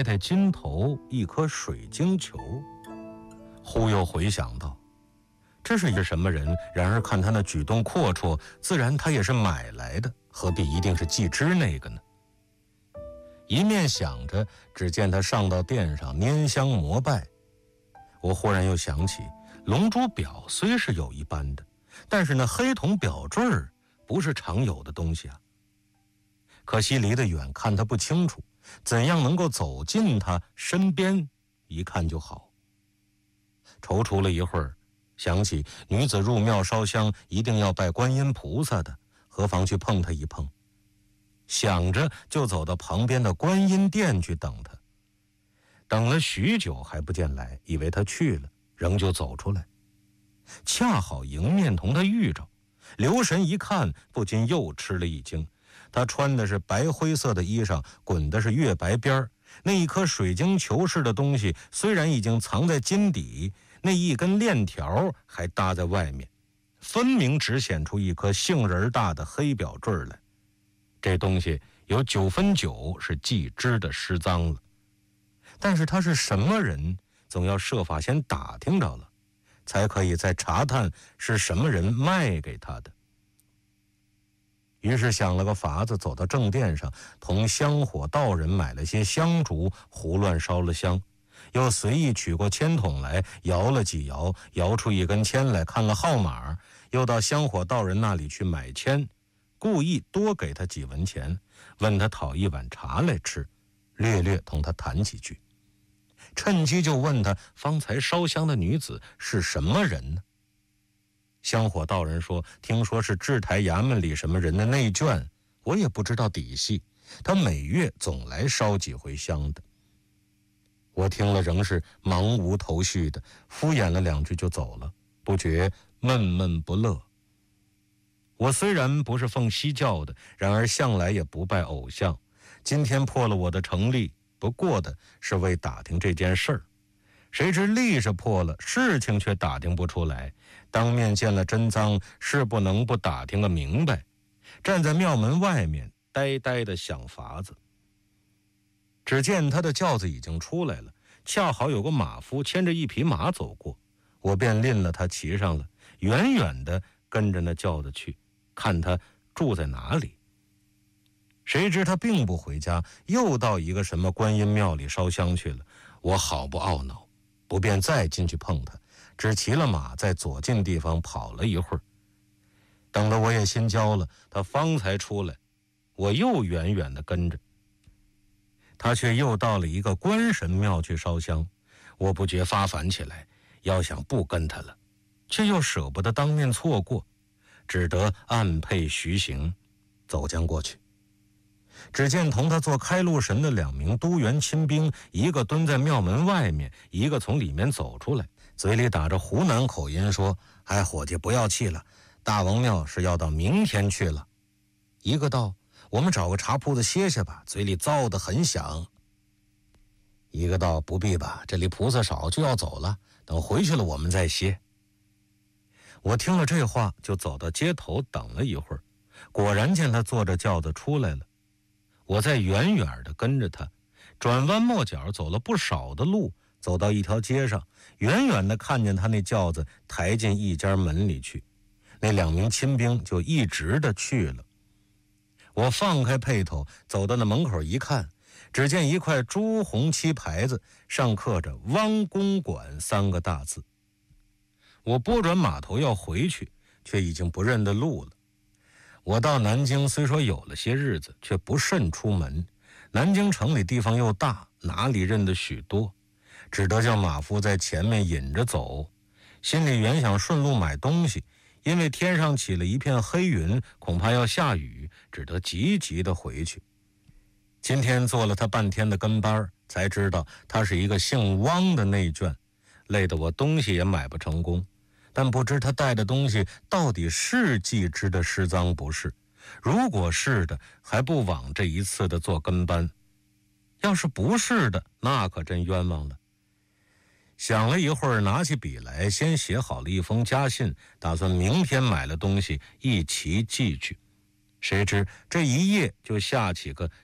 太太金头一颗水晶球。忽又回想到，这是一个什么人？然而看他那举动阔绰，自然他也是买来的，何必一定是季之那个呢？一面想着，只见他上到殿上拈香膜拜。我忽然又想起，龙珠表虽是有一般的，但是那黑铜表坠不是常有的东西啊。可惜离得远，看他不清楚，怎样能够走近他身边一看就好。踌躇了一会儿，想起女子入庙烧香一定要拜观音菩萨的，何妨去碰他一碰。想着就走到旁边的观音殿去等他。等了许久还不见来，以为他去了，仍旧走出来，恰好迎面同他遇着，留神一看，不禁又吃了一惊。他穿的是白灰色的衣裳，滚的是月白边，那一颗水晶球似的东西虽然已经藏在金底，那一根链条还搭在外面，分明只显出一颗杏仁大的黑表坠来。这东西有9分9是季之的失赃了。但是他是什么人，总要设法先打听着了，才可以再查探是什么人卖给他的。于是想了个法子，走到正殿上，同香火道人买了些香烛，胡乱烧了香，又随意取过签筒来，摇了几摇，摇出一根签来，看了号码，又到香火道人那里去买签，故意多给他几文钱，问他讨一碗茶来吃，略略同他谈几句，趁机就问他方才烧香的女子是什么人呢？香火道人说，听说是制台衙门里什么人的内眷，我也不知道底细，他每月总来烧几回香的。我听了仍是茫无头绪的，敷衍了2句就走了，不觉闷闷不乐。我虽然不是奉西教的，然而向来也不拜偶像，今天破了我的成例，不过的是为打听这件事儿。谁知例是破了，事情却打听不出来，当面见了真赃，是不能不打听个明白。站在庙门外面呆呆地想法子。只见他的轿子已经出来了，恰好有个马夫牵着一匹马走过，我便拎了他骑上了，远远地跟着那轿子去，看他住在哪里。谁知他并不回家，又到一个什么观音庙里烧香去了。我好不懊恼，不便再进去碰他，只骑了马在左近地方跑了一会儿。等得我也心焦了，他方才出来，我又远远地跟着。他却又到了一个关神庙去烧香，我不觉发烦起来，要想不跟他了，却又舍不得当面错过，只得按配徐行，走将过去。只见同他做开路神的2名都元亲兵，一个蹲在庙门外面，一个从里面走出来，嘴里打着湖南口音说：“哎，伙计，不要气了，大王庙是要到明天去了。”一个道：“我们找个茶铺子歇歇吧，嘴里燥得很响。”一个道：“不必吧，这里菩萨少，就要走了，等回去了我们再歇。”我听了这话，就走到街头等了一会儿，果然见他坐着轿子出来了。我在远远地跟着他，转弯抹角走了不少的路，走到一条街上，远远地看见他那轿子抬进一家门里去，那2名亲兵就一直的去了。我放开辔头，走到那门口一看，只见一块朱红漆牌子，上刻着汪公馆3个大字。我拨转马头要回去，却已经不认得路了。我到南京虽说有了些日子，却不甚出门，南京城里地方又大，哪里认得许多，只得叫马夫在前面引着走。心里原想顺路买东西，因为天上起了一片黑云，恐怕要下雨，只得急急地回去。今天做了他半天的跟班，才知道他是一个姓汪的内眷，累得我东西也买不成功。但不知他带的东西到底是季之的失赃不是，如果是的，还不枉这一次的做跟班；要是不是的，那可真冤枉了。想了一会儿，拿起笔来，先写好了一封家信，打算明天买了东西一齐寄去。谁知这一夜就下起个